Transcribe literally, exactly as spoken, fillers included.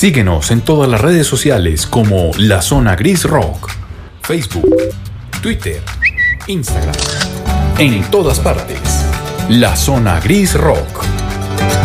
Síguenos en todas las redes sociales como La Zona Gris Rock. Facebook, Twitter, Instagram. En todas partes. La Zona Gris Rock.